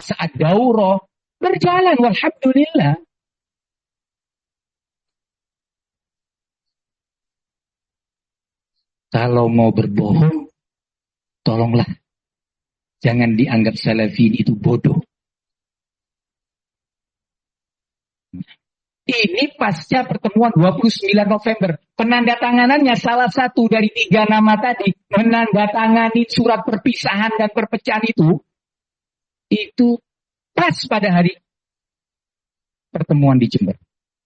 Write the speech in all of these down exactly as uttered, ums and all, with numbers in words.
saat daurah berjalan, walhamdulillah. Kalau mau berbohong, tolonglah jangan dianggap salafin itu bodoh. Ini pasca pertemuan dua puluh sembilan November. Penandatanganannya salah satu dari tiga nama tadi menandatangani surat perpisahan dan perpecahan itu. Itu pas pada hari pertemuan di Jember.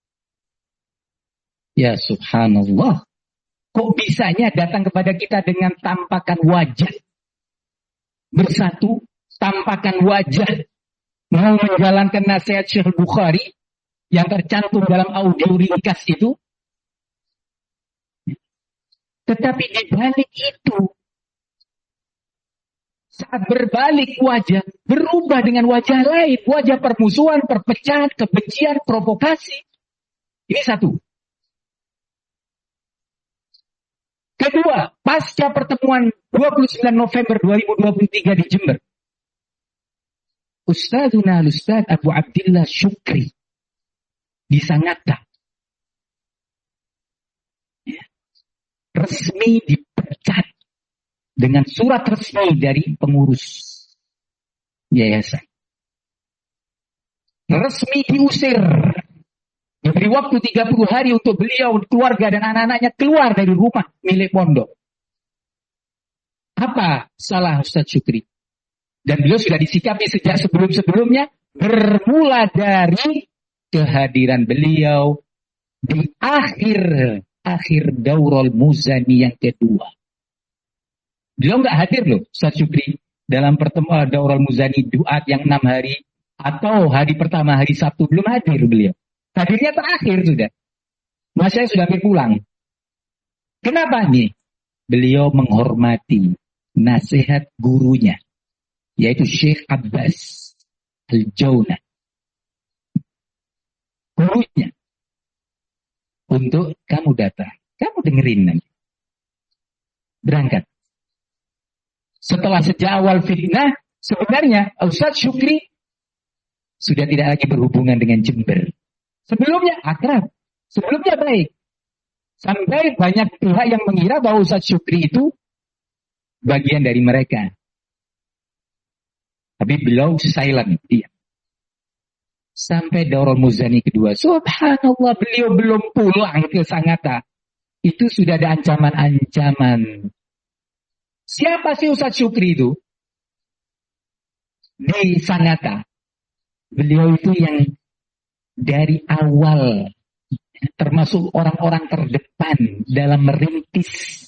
Ya subhanallah. Kok bisanya datang kepada kita dengan tampakan wajah. Bersatu, tampakan wajah. Mau menjalankan nasihat Syekh Bukhari yang tercantum dalam audio ringkas itu. Tetapi di balik itu, saat berbalik wajah, berubah dengan wajah lain. Wajah permusuhan, perpecahan, kebencian, provokasi. Ini satu. Kedua, pasca pertemuan dua puluh sembilan November dua ribu dua puluh tiga di Jember. Ustadzuna al-Ustadz Abu Abdillah Syukri di Sangatta. Ya. Resmi dipecat dengan surat resmi dari pengurus yayasan. Resmi diusir. Diberi waktu tiga puluh hari untuk beliau, keluarga dan anak-anaknya keluar dari rumah milik pondok. Apa salah Ustaz Syukri? Dan beliau sudah disikapi sejak sebelum-sebelumnya, bermula dari kehadiran beliau di akhir akhir Daurul Muzani yang kedua. Beliau nggak hadir loh, Ustaz Syukri, dalam pertemuan Daurul Muzani Duat yang enam hari atau hari pertama hari Sabtu belum hadir beliau. Hadirnya terakhir sudah. Mas saya sudah hampir pulang. Kenapa nih? Beliau menghormati nasihat gurunya, yaitu Syekh Abbas Al-Jauna. Gurunya. Untuk kamu datang. Kamu dengerin nanti. Berangkat. Setelah sejak awal fitnah, sebenarnya Ustaz Syukri sudah tidak lagi berhubungan dengan Jember. Sebelumnya akrab, sebelumnya baik. Sampai banyak pihak yang mengira bahwa Ustaz Syukri itu bagian dari mereka. Tapi beliau silent, dia. Sampai Daurul Muzani kedua, subhanallah, beliau belum pulang ke Sangatta. Itu sudah ada ancaman-ancaman. Siapa sih Ustaz Syukri itu? Di Sangatta. Beliau itu yang dari awal termasuk orang-orang terdepan dalam merintis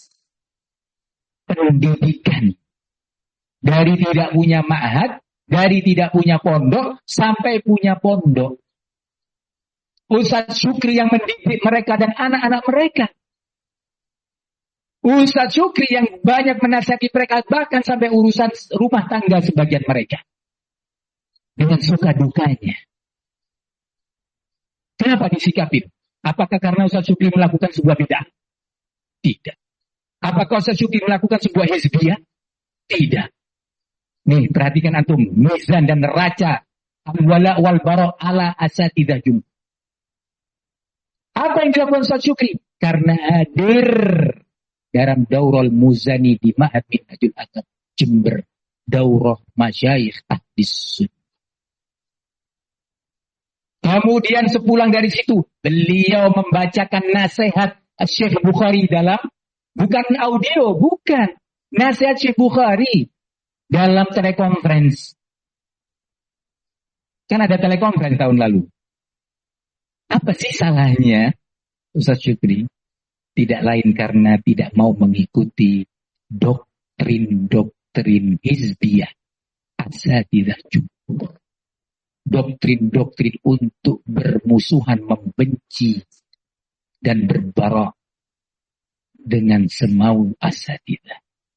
pendidikan. Dari tidak punya ma'had, dari tidak punya pondok, sampai punya pondok. Ustaz Syukri yang mendidik mereka dan anak-anak mereka. Ustaz Syukri yang banyak menasihati mereka, bahkan sampai urusan rumah tangga sebagian mereka. Dengan suka dukanya. Kenapa disikapi? Apakah karena Ustaz Syukri melakukan sebuah bid'ah? Tidak. Apakah Ustaz Syukri melakukan sebuah hizbiyah? Tidak. Nih, perhatikan antum. Mizan dan neraca. Al-wala wal bara ala asatidzah jum. Apa yang dilakukan Ustaz Syukri? Karena hadir dalam Daurul Muzani di Ma'had Minhajul Adab Jember. Daurah Masyayikh Ahdis Sunnah. Kemudian sepulang dari situ, beliau membacakan nasihat Syekh Bukhari dalam, bukan audio, bukan. Nasihat Syekh Bukhari dalam telekonferensi. Kan ada telekonferensi tahun lalu. Apa sih salahnya Ustaz Syukri? Tidak lain karena tidak mau mengikuti doktrin-doktrin hizbiyah. Asatidzah jumhur. Doktrin-doktrin untuk bermusuhan, membenci dan berbarak dengan semau asatidzah.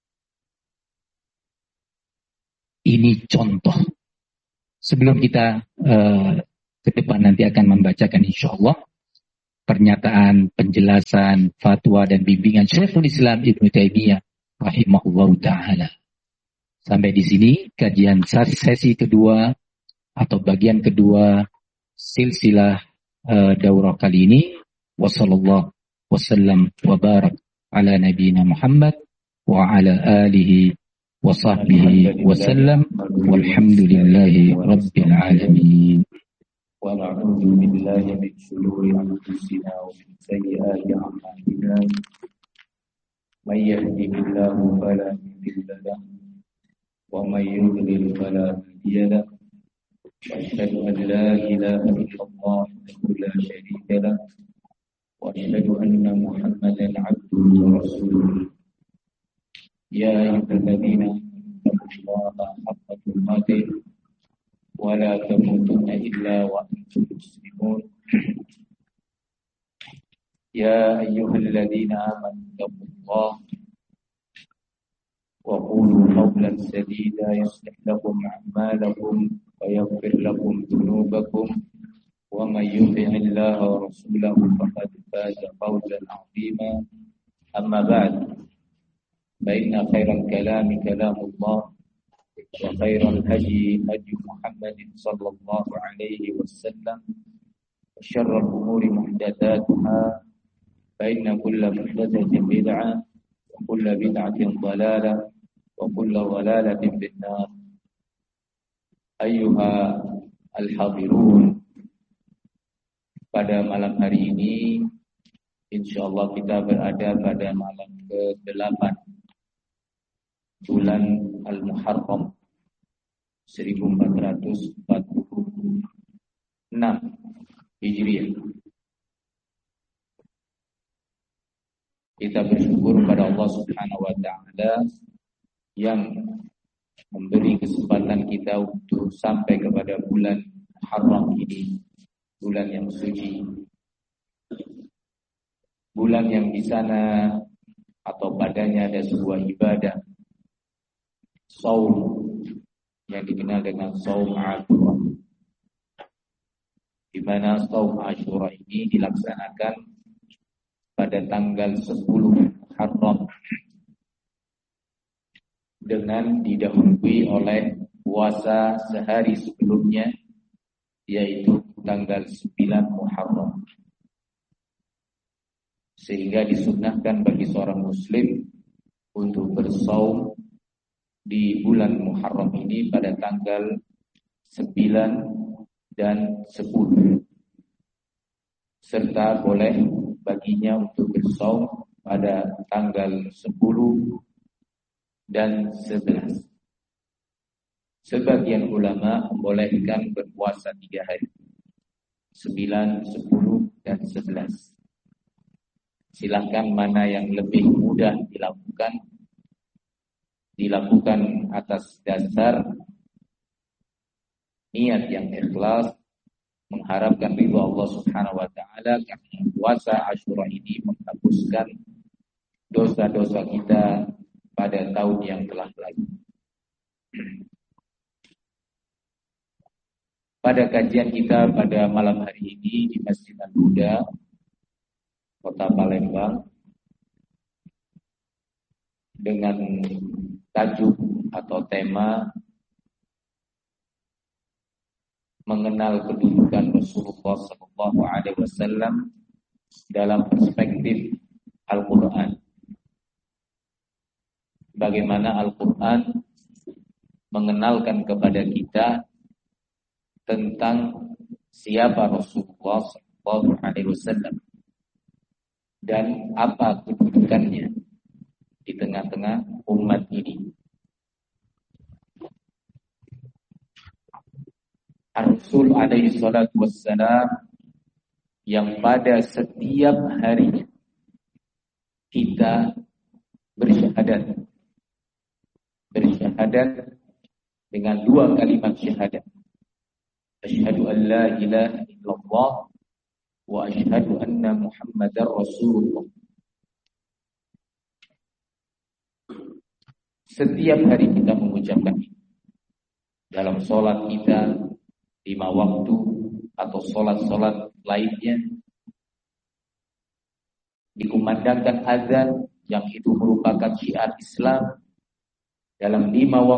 Ini contoh. Sebelum kita uh, ke depan nanti akan membacakan insyaallah pernyataan, penjelasan, fatwa dan bimbingan Syekhul Islam Ibnu Taimiyah rahimahullahu taala. Sampai di sini kajian sesi kedua atau bagian kedua silsilah uh, daurah kali ini. Wassallallahu wasallam wa barak ala nabiyina Muhammad wa ala alihi wa sahbihi wasallam walhamdulillahi rabbil alamin. Wa na'udzu billahi min shururi anfusina wa min sayyiati a'malina. May yahdihillahu fala mudilla lahu wa may yudlil fala hadiya lahu. Asyhadu an la ilaha illallah wa la syarika lahu wa asyhadu anna Muhammadan 'abduhu wa rasuluh. Ya ayyuhalladzina amanu haqqa tuqatih wa la tamutunna illa wa antum muslimun. يا أيها الذين آمنوا اتقوا الله وقولوا قولا سديدا يصلح لكم أعمالكم ويغفر لكم ذنوبكم ومن يطع الله ورسوله فقد فاز فوزا عظيما. أما بعد فإن خير الكلام كلام الله وخير الهدي هدي محمد صلى الله عليه وسلم وشر الأمور محدثاتها فإن كل محدثة بدعة وكل بدعة ضلالة وكل ضلالة في النار. أيها الحاضرون, pada malam hari ini insyaallah kita berada pada malam ke delapan bulan Al-Muharram seribu empat ratus empat puluh enam Hijriah. Kita bersyukur pada Allah Subhanahu wa taala yang memberi kesempatan kita untuk sampai kepada bulan Muharram ini, bulan yang suci. Bulan yang di sana atau padanya ada sebuah ibadah shaum yang dikenal dengan shaum Asyura. Di mana shaum Asyura ini dilaksanakan pada tanggal sepuluh Muharram dengan didahului oleh puasa sehari sebelumnya, yaitu tanggal sembilan Muharram. Sehingga disunnahkan bagi seorang muslim untuk bersaum di bulan Muharram ini pada tanggal sembilan dan sepuluh. Serta boleh baginya untuk bersaum pada tanggal sepuluh dan sebelas. Sebagian ulama membolehkan berpuasa tiga hari, sembilan, sepuluh, dan sebelas. Silakan mana yang lebih mudah dilakukan, dilakukan atas dasar niat yang ikhlas, mengharapkan ridha Allah Subhanahu wa taala, karena puasa Asyura ini menghapuskan dosa-dosa kita pada tahun yang telah lalu. Pada kajian kita pada malam hari ini di Masjid Al-Huda, Kota Palembang, dengan tajuk atau tema mengenal kedudukan Rasulullah sallallahu alaihi wasallam dalam perspektif Al-Quran. Bagaimana Al-Quran mengenalkan kepada kita tentang siapa Rasulullah sallallahu alaihi wasallam dan apa kedudukannya di tengah-tengah umat ini. Rasul alaihi salatu wassalam yang pada setiap harinya kita bersyahadat bersyahadat dengan dua kalimat syahadat, asyhadu an la ilaha illallah wa asyhadu anna Muhammadar Rasulullah. Setiap hari kita mengucapkan ini dalam sholat kita lima waktu atau sholat-sholat lainnya, dikumandangkan azan yang itu merupakan syiar Islam dalam lima waktu